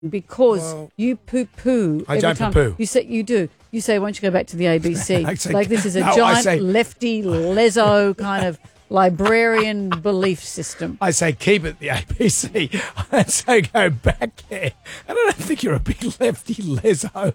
because you poo-poo. I don't time. poo-poo. You say you do. You say, "Why don't you go back to the ABC?" Say, like this is a no, giant lefty lezo kind of librarian belief system. I say keep it the ABC. I say go back there. And I don't think you're a big lefty lezo.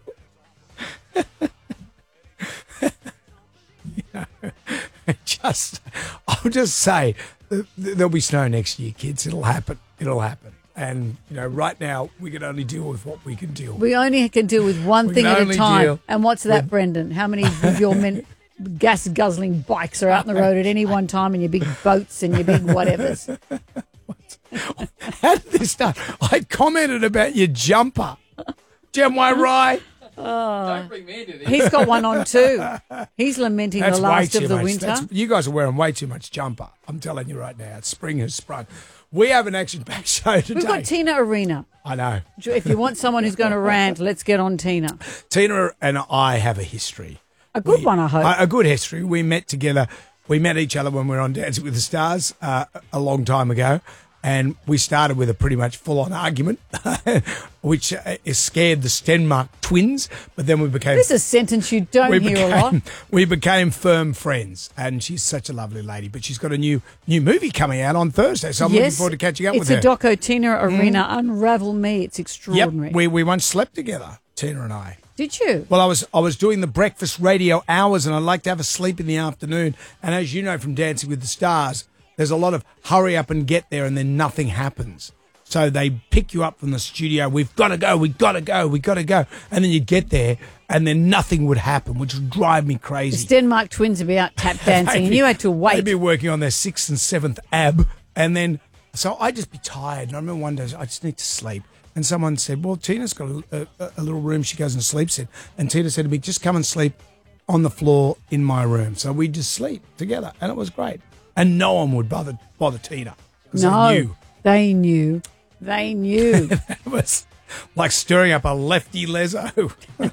I'll just say there'll be snow next year, kids. It'll happen. It'll happen. And, right now we can only deal with what we can deal with. We only can deal with one thing at a time. And what's that, Brendan? How many of your gas-guzzling bikes are out on the road at any one time, and your big boats and your big whatevers? How did this start? I commented about your jumper. Gemway Rye. Don't bring me into this. He's got one on too. He's lamenting the last of the winter. You guys are wearing way too much jumper. I'm telling you right now. Spring has sprung. We have an action-packed show today. We've got Tina Arena. I know. If you want someone who's going to rant, let's get on Tina. Tina and I have a history. A good one, I hope. A good history. We met together. We met each other when we were on Dancing with the Stars a long time ago. And we started with a pretty much full-on argument, which scared the Stenmark twins. But then we became... This is a sentence you don't hear a lot. We became firm friends, and she's such a lovely lady. But she's got a new movie coming out on Thursday, so I'm looking forward to catching up with her. It's a doco, Tina Arena, Unravel Me. It's extraordinary. Yep, we once slept together, Tina and I. Did you? Well, I was doing the breakfast radio hours, and I like to have a sleep in the afternoon. And as you know from Dancing with the Stars, there's a lot of hurry up and get there, and then nothing happens. So they pick you up from the studio. We've got to go. We've got to go. We've got to go. And then you get there, and then nothing would happen, which would drive me crazy. The Stenmark twins would be out tap dancing, and you had to wait. They'd be working on their 6th and 7th ab, and then so I'd just be tired. And I remember one day I just need to sleep. And someone said, "Well, Tina's got a little room she goes and sleeps in." And Tina said to me, "Just come and sleep on the floor in my room." So we just sleep together, and it was great. And no one would bother Tina. No, they knew. They knew. It was like stirring up a lefty lezo.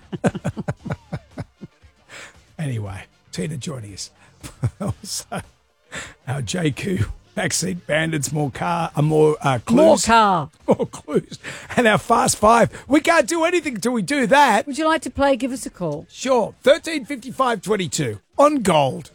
Anyway, Tina joining us. Also, our JQ backseat bandits, more clues. More car. More clues. And our Fast Five. We can't do anything until we do that. Would you like to play? Give us a call. Sure. 135522 on Gold.